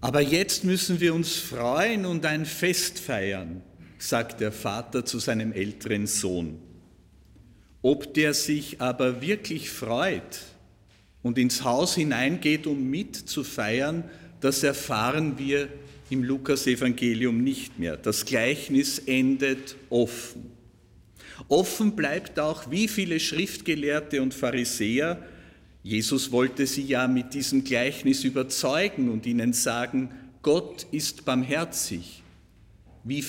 Aber jetzt müssen wir uns freuen und ein Fest feiern, sagt der Vater zu seinem älteren Sohn. Ob der sich aber wirklich freut und ins Haus hineingeht, um mitzufeiern, das erfahren wir im Lukas-Evangelium nicht mehr. Das Gleichnis endet offen. Offen bleibt auch, wie viele Schriftgelehrte und Pharisäer, Jesus wollte sie ja mit diesem Gleichnis überzeugen und ihnen sagen, Gott ist barmherzig,